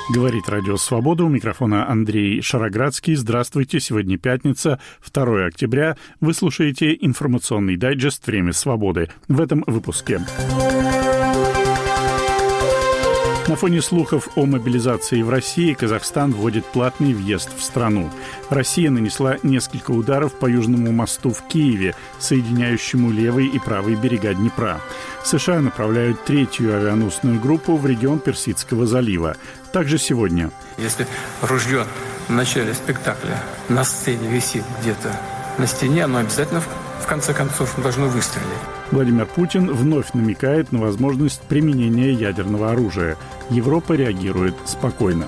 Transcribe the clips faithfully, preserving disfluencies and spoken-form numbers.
Говорит Радио Свобода. У микрофона Андрей Шароградский. Здравствуйте. Сегодня пятница, второе октября. Вы слушаете информационный дайджест «Время свободы». В этом выпуске. На фоне слухов о мобилизации в России Казахстан вводит платный въезд в страну. Россия нанесла несколько ударов по Южному мосту в Киеве, соединяющему левый и правый берега Днепра. США направляют третью авианосную группу в регион Персидского залива. Также сегодня. Если ружье в начале спектакля на сцене висит где-то на стене, оно обязательно в конце концов должно выстрелить. Владимир Путин вновь намекает на возможность применения ядерного оружия. Европа реагирует спокойно.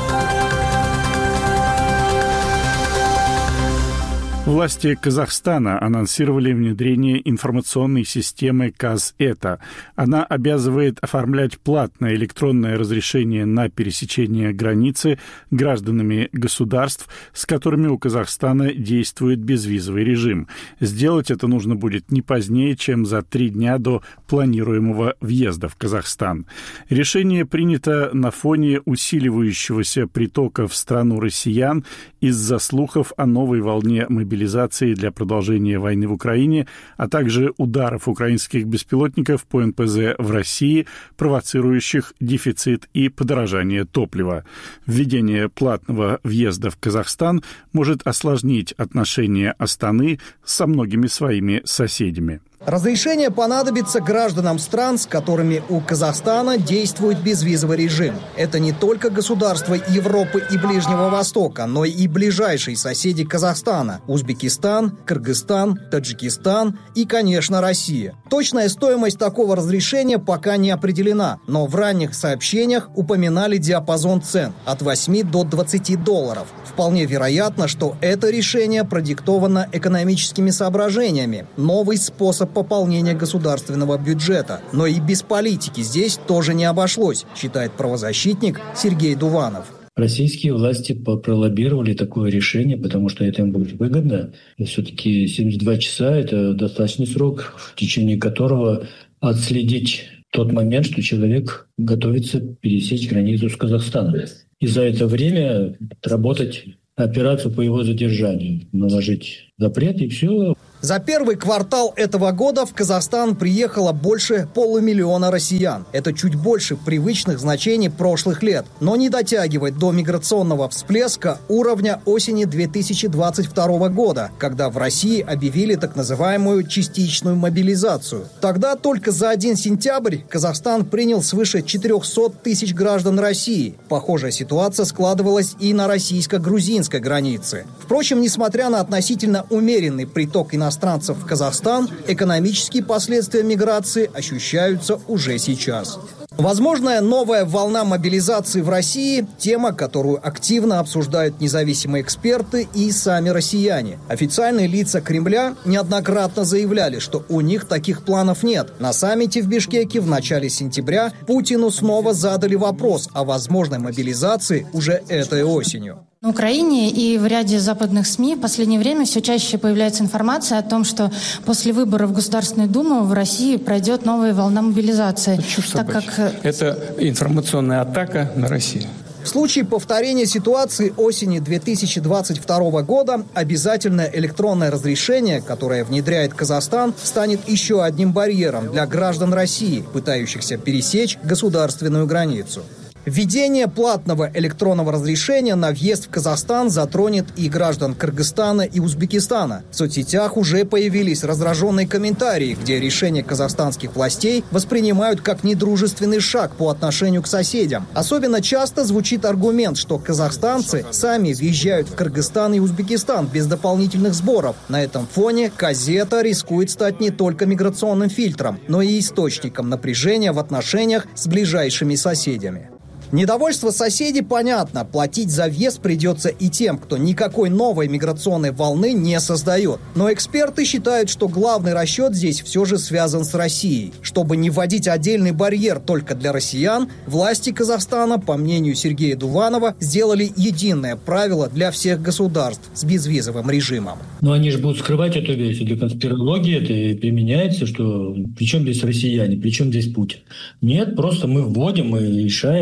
Власти Казахстана анонсировали внедрение информационной системы КАЗ-ЭТА. Она обязывает оформлять платное электронное разрешение на пересечение границы гражданами государств, с которыми у Казахстана действует безвизовый режим. Сделать это нужно будет не позднее, чем за три дня до планируемого въезда в Казахстан. Решение принято на фоне усиливающегося притока в страну россиян из-за слухов о новой волне мобилизации для продолжения войны в Украине, а также ударов украинских беспилотников по эн пэ зэ в России, провоцирующих дефицит и подорожание топлива. Введение платного въезда в Казахстан может осложнить отношения Астаны со многими своими соседями. Разрешение понадобится гражданам стран, с которыми у Казахстана действует безвизовый режим. Это не только государства Европы и Ближнего Востока, но и ближайшие соседи Казахстана – Узбекистан, Кыргызстан, Таджикистан и, конечно, Россия. Точная стоимость такого разрешения пока не определена, но в ранних сообщениях упоминали диапазон цен от восьми до двадцати долларов. Вполне вероятно, что это решение продиктовано экономическими соображениями. Новый способ пополнения государственного бюджета. Но и без политики здесь тоже не обошлось, считает правозащитник Сергей Дуванов. Российские власти пролоббировали такое решение, потому что это им будет выгодно. Все-таки семьдесят два часа – это достаточный срок, в течение которого отследить тот момент, что человек готовится пересечь границу с Казахстаном. И за это время работать операцию по его задержанию, наложить запрет и все. За первый квартал этого года в Казахстан приехало больше полумиллиона россиян. Это чуть больше привычных значений прошлых лет, но не дотягивает до миграционного всплеска уровня осени две тысячи двадцать второго года, когда в России объявили так называемую частичную мобилизацию. Тогда только за один сентябрь Казахстан принял свыше четырехсот тысяч граждан России. Похожая ситуация складывалась и на российско-грузинской границе. Впрочем, несмотря на относительно умеренный приток иностранцев в Казахстан, экономические последствия миграции ощущаются уже сейчас. Возможная новая волна мобилизации в России – тема, которую активно обсуждают независимые эксперты и сами россияне. Официальные лица Кремля неоднократно заявляли, что у них таких планов нет. На саммите в Бишкеке в начале сентября Путину снова задали вопрос о возможной мобилизации уже этой осенью. В Украине и в ряде западных СМИ в последнее время все чаще появляется информация о том, что после выборов в Государственную Думу в России пройдет новая волна мобилизации. Так как... Это информационная атака на Россию. В случае повторения ситуации осени две тысячи двадцать второго года обязательное электронное разрешение, которое внедряет Казахстан, станет еще одним барьером для граждан России, пытающихся пересечь государственную границу. Введение платного электронного разрешения на въезд в Казахстан затронет и граждан Кыргызстана и Узбекистана. В соцсетях уже появились раздраженные комментарии, где решение казахстанских властей воспринимают как недружественный шаг по отношению к соседям. Особенно часто звучит аргумент, что казахстанцы сами въезжают в Кыргызстан и Узбекистан без дополнительных сборов. На этом фоне КАЗ-ЭТА рискует стать не только миграционным фильтром, но и источником напряжения в отношениях с ближайшими соседями. Недовольство соседей понятно. Платить за въезд придется и тем, кто никакой новой миграционной волны не создает. Но эксперты считают, что главный расчет здесь все же связан с Россией. Чтобы не вводить отдельный барьер только для россиян, власти Казахстана, по мнению Сергея Дуванова, сделали единое правило для всех государств с безвизовым режимом. Но они же будут скрывать эту вещь. Для конспирологии это и применяется, что при чем здесь россияне, при чем здесь Путин? Нет, просто мы вводим и решаем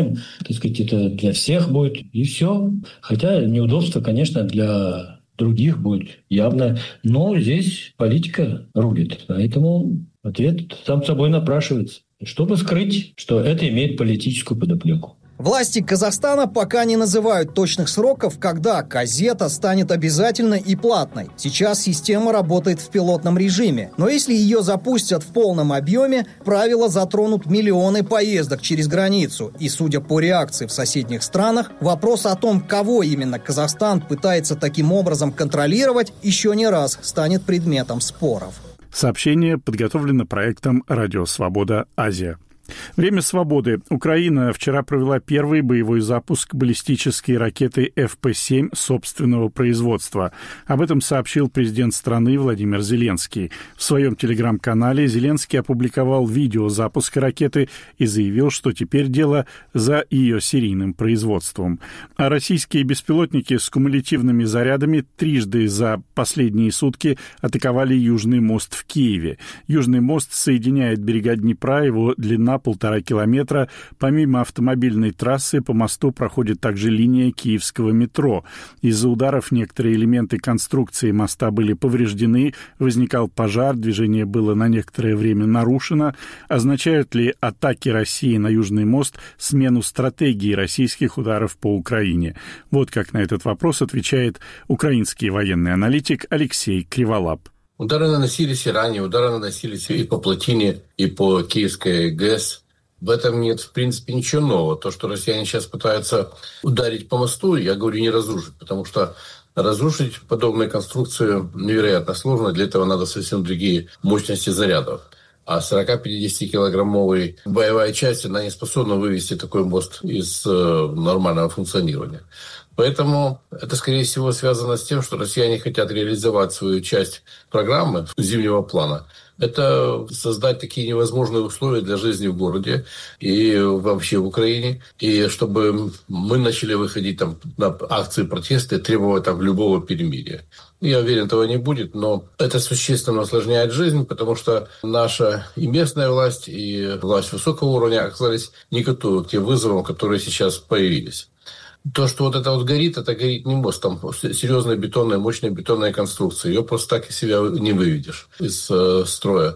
так сказать, это для всех будет, и все. Хотя неудобство, конечно, для других будет явно, но здесь политика рулит, поэтому ответ сам собой напрашивается, чтобы скрыть, что это имеет политическую подоплеку. Власти Казахстана пока не называют точных сроков, когда «Казета» станет обязательной и платной. Сейчас система работает в пилотном режиме. Но если ее запустят в полном объеме, правила затронут миллионы поездок через границу. И, судя по реакции в соседних странах, вопрос о том, кого именно Казахстан пытается таким образом контролировать, еще не раз станет предметом споров. Сообщение подготовлено проектом «Радио Свобода. Азия». Время свободы. Украина вчера провела первый боевой запуск баллистической ракеты эф пэ семь собственного производства. Об этом сообщил президент страны Владимир Зеленский. В своем телеграм-канале Зеленский опубликовал видео запуска ракеты и заявил, что теперь дело за ее серийным производством. А российские беспилотники с кумулятивными зарядами трижды за последние сутки атаковали Южный мост в Киеве. Южный мост соединяет берега Днепра, его длина полтора километра. Помимо автомобильной трассы по мосту проходит также линия киевского метро. Из-за ударов некоторые элементы конструкции моста были повреждены, возникал пожар, движение было на некоторое время нарушено. Означают ли атаки России на Южный мост смену стратегии российских ударов по Украине? Вот как на этот вопрос отвечает украинский военный аналитик Алексей Криволап. Удары наносились и ранее, удары наносились и по плотине, и по Киевской ГЭС. В этом нет, в принципе, ничего нового. То, что россияне сейчас пытаются ударить по мосту, я говорю, не разрушить, потому что разрушить подобную конструкцию невероятно сложно. Для этого надо совсем другие мощности зарядов. А сорок-пятидесятикилограммовая боевая часть, она не способна вывести такой мост из э, нормального функционирования. Поэтому это, скорее всего, связано с тем, что россияне хотят реализовать свою часть программы зимнего плана. Это создать такие невозможные условия для жизни в городе и вообще в Украине. И чтобы мы начали выходить там на акции протеста и требовать там любого перемирия. Я уверен, этого не будет, но это существенно усложняет жизнь, потому что наша и местная власть, и власть высокого уровня оказались не готовы к тем вызовам, которые сейчас появились. То, что вот это вот горит, это горит не мост, там серьезная бетонная, мощная бетонная конструкция. Ее просто так из себя не выведешь из э, строя.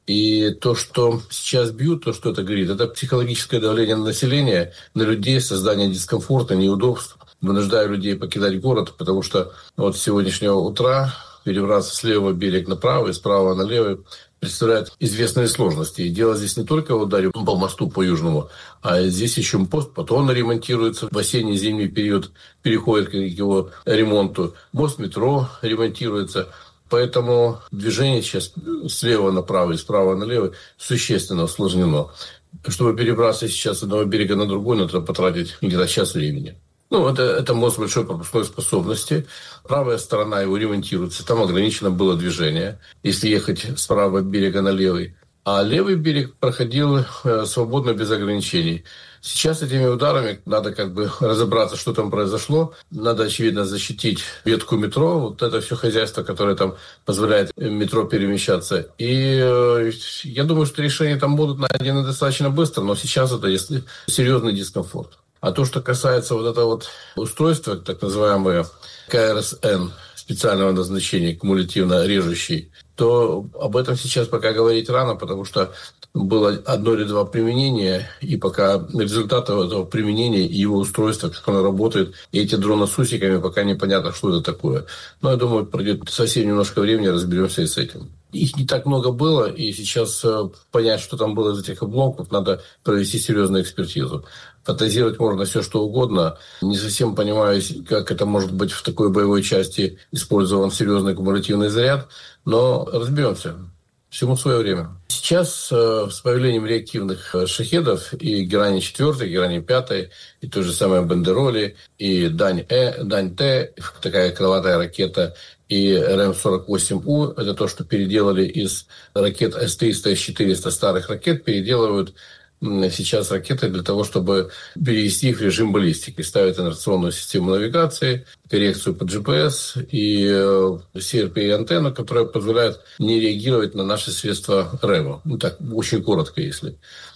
И то, что сейчас бьют, то, что это горит, это психологическое давление на население, на людей, создание дискомфорта, неудобств, вынуждая людей покидать город, потому что вот с сегодняшнего утра перебраться с левого берега на правый, с правого на левый представляет известные сложности. И дело здесь не только в ударе по мосту, по Южному, а здесь еще мост, потом он ремонтируется. В осенне-зимний период переходит к его ремонту. Мост метро ремонтируется. Поэтому движение сейчас слева направо и справа налево существенно усложнено. Чтобы перебраться сейчас с одного берега на другой, надо потратить где-то час времени. Ну, это, это мост большой пропускной способности. Правая сторона его ремонтируется. Там ограничено было движение, если ехать с правого берега на левый. А левый берег проходил э, свободно, без ограничений. Сейчас этими ударами надо как бы разобраться, что там произошло. Надо, очевидно, защитить ветку метро. Вот это все хозяйство, которое там позволяет метро перемещаться. И э, я думаю, что решения там будут найдены достаточно быстро. Но сейчас это если серьезный дискомфорт. А то, что касается вот этого вот устройства, так называемое ка эр эс эн, специального назначения, кумулятивно режущий, то об этом сейчас пока говорить рано, потому что было одно или два применения, и пока результатов этого применения и его устройства, как оно работает, и эти дроны с усиками, пока непонятно, что это такое. Но я думаю, пройдет совсем немножко времени, разберемся и с этим. Их не так много было, и сейчас понять, что там было из этих обломков, надо провести серьезную экспертизу. Фантазировать можно все, что угодно. Не совсем понимаю, как это может быть в такой боевой части использован серьезный кумулятивный заряд, но разберемся. Всему свое время. Сейчас э, с появлением реактивных э, шахедов и Герани четыре, Герани пять, и то же самое Бандероли, и Дань-Э, Дань-Т, такая крылатая ракета, и эр эм сорок восемь у, это то, что переделали из ракет эс триста, эс четыреста, старых ракет, переделывают сейчас ракеты для того, чтобы перевести их в режим баллистики. Ставят инерционную систему навигации, коррекцию по джи пи эс и си эр пи-антенну, которая позволяет не реагировать на наши средства РЭМа. Ну так, очень коротко, если.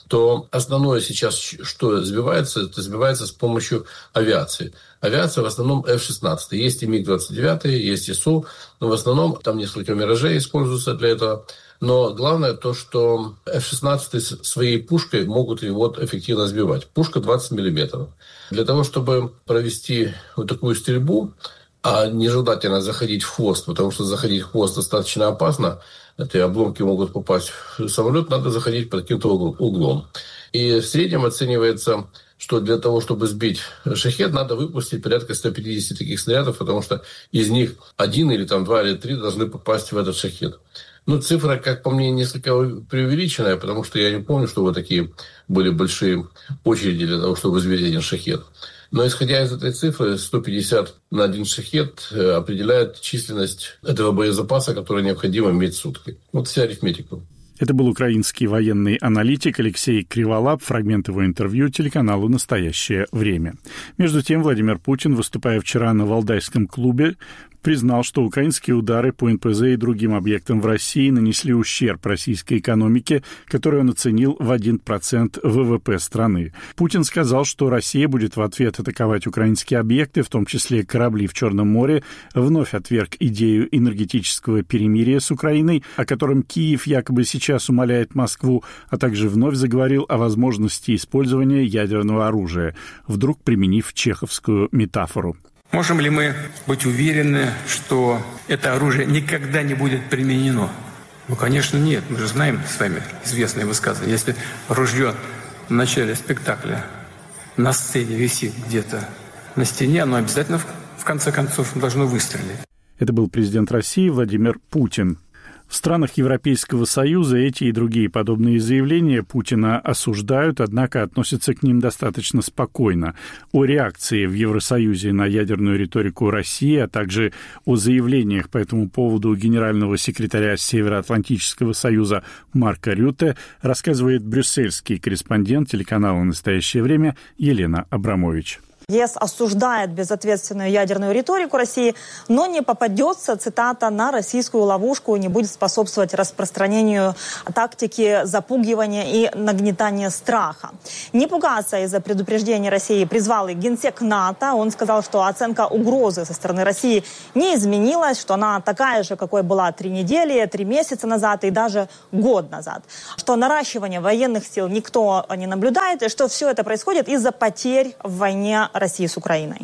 то основное сейчас, что сбивается, это сбивается с помощью авиации. Авиация в основном эф шестнадцать. Есть и миг двадцать девять, есть и Су, но в основном там несколько «Миражей» используются для этого. Но главное то, что эф шестнадцать своей пушкой могут его эффективно сбивать. Пушка двадцать миллиметров. Для того, чтобы провести вот такую стрельбу, а нежелательно заходить в хвост, потому что заходить в хвост достаточно опасно, эти обломки могут попасть в самолет, надо заходить под каким-то углом. И в среднем оценивается, что для того, чтобы сбить шахед, надо выпустить порядка сто пятьдесят таких снарядов, потому что из них один или там два или три должны попасть в этот шахед. Ну, цифра, как по мне, несколько преувеличенная, потому что я не помню, что вот такие были большие очереди для того, чтобы сбить один шахед. Но исходя из этой цифры, сто пятьдесят на один шахед определяет численность этого боезапаса, который необходимо иметь в сутки. Вот вся арифметика. Это был украинский военный аналитик Алексей Криволап. Фрагмент его интервью телеканалу «Настоящее время». Между тем, Владимир Путин, выступая вчера на Валдайском клубе, признал, что украинские удары по эн пэ зэ и другим объектам в России нанесли ущерб российской экономике, который он оценил в один процент вэ вэ пэ страны. Путин сказал, что Россия будет в ответ атаковать украинские объекты, в том числе корабли в Черном море, вновь отверг идею энергетического перемирия с Украиной, о котором Киев якобы сейчас умоляет Москву, а также вновь заговорил о возможности использования ядерного оружия, вдруг применив чеховскую метафору. Можем ли мы быть уверены, что это оружие никогда не будет применено? Ну, конечно, нет. Мы же знаем с вами известное высказывание. Если ружье в начале спектакля на сцене висит где-то на стене, оно обязательно в конце концов должно выстрелить. Это был президент России Владимир Путин. В странах Европейского Союза эти и другие подобные заявления Путина осуждают, однако относятся к ним достаточно спокойно. О реакции в Евросоюзе на ядерную риторику России, а также о заявлениях по этому поводу генерального секретаря Североатлантического союза Марка Рютте рассказывает брюссельский корреспондент телеканала «Настоящее время» Елена Абрамович. ЕС осуждает безответственную ядерную риторику России, но не попадется, цитата, на российскую ловушку и не будет способствовать распространению тактики запугивания и нагнетания страха. Не пугаться из-за предупреждения России призвал и генсек НАТО. Он сказал, что оценка угрозы со стороны России не изменилась, что она такая же, какой была три недели, три месяца назад и даже год назад. Что наращивание военных сил никто не наблюдает, и что все это происходит из-за потерь в войне России с Украиной.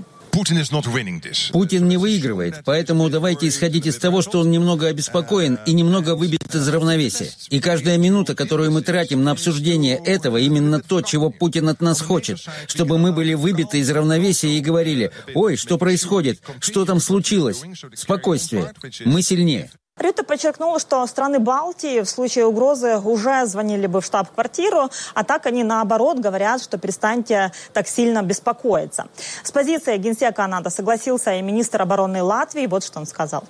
Путин не выигрывает, поэтому давайте исходить из того, что он немного обеспокоен и немного выбит из равновесия. И каждая минута, которую мы тратим на обсуждение этого, именно то, чего Путин от нас хочет, чтобы мы были выбиты из равновесия и говорили: «Ой, что происходит? Что там случилось?» Спокойствие. Мы сильнее. Рютте подчеркнул, что страны Балтии в случае угрозы уже звонили бы в штаб-квартиру, а так они, наоборот, говорят, что перестаньте так сильно беспокоиться. С позицией генсека НАТО согласился и министр обороны Латвии. Вот что он сказал.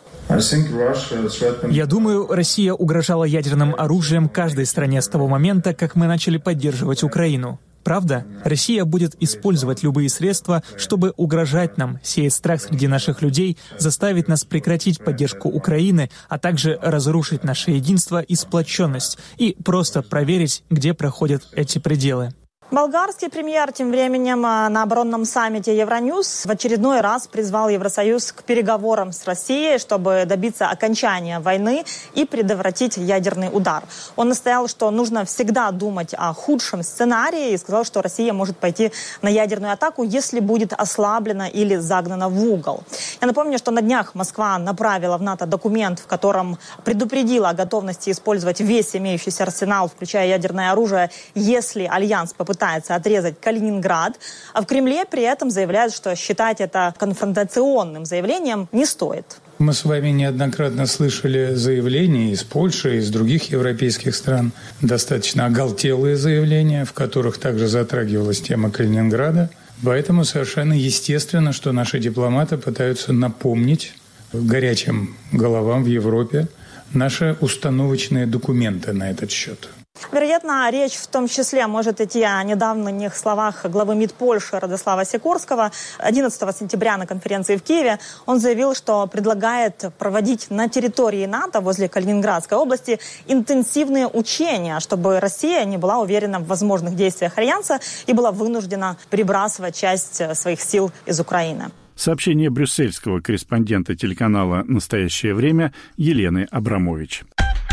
Я думаю, Россия угрожала ядерным оружием каждой стране с того момента, как мы начали поддерживать Украину. Правда? Россия будет использовать любые средства, чтобы угрожать нам, сеять страх среди наших людей, заставить нас прекратить поддержку Украины, а также разрушить наше единство и сплоченность, и просто проверить, где проходят эти пределы. Болгарский премьер тем временем на оборонном саммите Евроньюз в очередной раз призвал Евросоюз к переговорам с Россией, чтобы добиться окончания войны и предотвратить ядерный удар. Он настоял, что нужно всегда думать о худшем сценарии и сказал, что Россия может пойти на ядерную атаку, если будет ослаблена или загнана в угол. Я напомню, что на днях Москва направила в НАТО документ, в котором предупредила о готовности использовать весь имеющийся арсенал, включая ядерное оружие, если Альянс попытается пытается отрезать Калининград, а в Кремле при этом заявляют, что считать это конфронтационным заявлением не стоит. Мы с вами неоднократно слышали заявления из Польши, из других европейских стран, достаточно оголтелые заявления, в которых также затрагивалась тема Калининграда. Поэтому совершенно естественно, что наши дипломаты пытаются напомнить горячим головам в Европе наши установочные документы на этот счет. Вероятно, речь в том числе может идти о недавних словах главы МИД Польши Радослава Сикорского. одиннадцатого сентября на конференции в Киеве он заявил, что предлагает проводить на территории НАТО возле Калининградской области интенсивные учения, чтобы Россия не была уверена в возможных действиях Альянса и была вынуждена перебрасывать часть своих сил из Украины. Сообщение брюссельского корреспондента телеканала «Настоящее время» Елены Абрамович.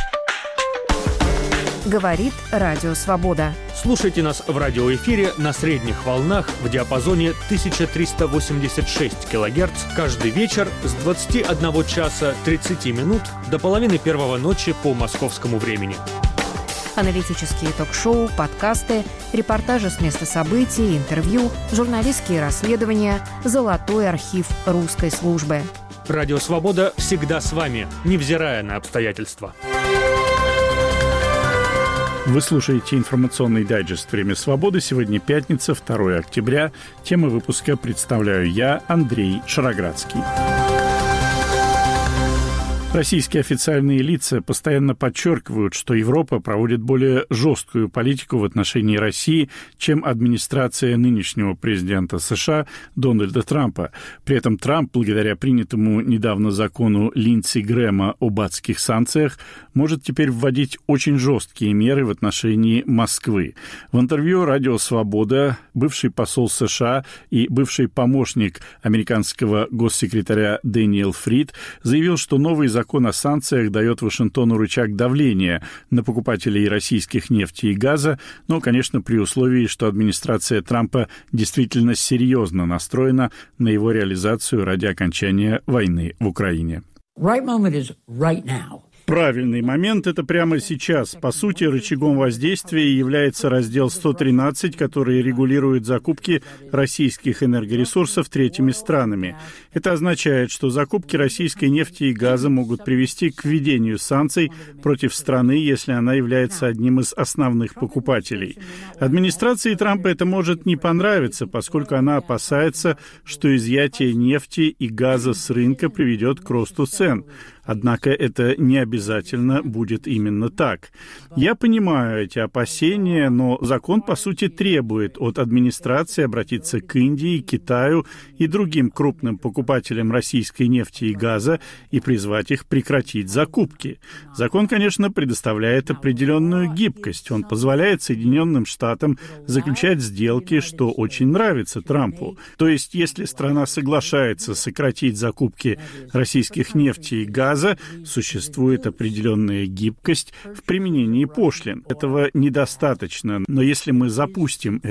Говорит Радио Свобода. Слушайте нас в радиоэфире на средних волнах в диапазоне тысяча триста восемьдесят шесть килогерц каждый вечер с двадцати одного часа тридцати минут до половины первого ночи по московскому времени. Аналитические ток-шоу, подкасты, репортажи с места событий, интервью, журналистские расследования, золотой архив русской службы. Радио Свобода всегда с вами, невзирая на обстоятельства. Вы слушаете информационный дайджест «Время свободы». Сегодня пятница, второе октября. Темы выпуска представляю я, Андрей Шароградский. Российские официальные лица постоянно подчеркивают, что Европа проводит более жесткую политику в отношении России, чем администрация нынешнего президента США Дональда Трампа. При этом Трамп, благодаря принятому недавно закону Линдси Грэма об адских санкциях, может теперь вводить очень жесткие меры в отношении Москвы. В интервью «Радио Свобода» бывший посол США и бывший помощник американского госсекретаря Дэниел Фрид заявил, что новый закон Закон о санкциях дает Вашингтону рычаг давления на покупателей российских нефти и газа, но, конечно, при условии, что администрация Трампа действительно серьезно настроена на его реализацию ради окончания войны в Украине. Right moment is right now. Правильный момент – это прямо сейчас. По сути, рычагом воздействия является раздел сто тринадцать, который регулирует закупки российских энергоресурсов третьими странами. Это означает, что закупки российской нефти и газа могут привести к введению санкций против страны, если она является одним из основных покупателей. Администрации Трампа это может не понравиться, поскольку она опасается, что изъятие нефти и газа с рынка приведет к росту цен. Однако это не обязательно будет именно так. Я понимаю эти опасения, но закон, по сути, требует от администрации обратиться к Индии, Китаю и другим крупным покупателям российской нефти и газа и призвать их прекратить закупки. Закон, конечно, предоставляет определенную гибкость. Он позволяет Соединенным Штатам заключать сделки, что очень нравится Трампу. То есть, если страна соглашается сократить закупки российских нефти и газа, существует определенная гибкость в применении пошлин. Этого недостаточно, но если мы запустим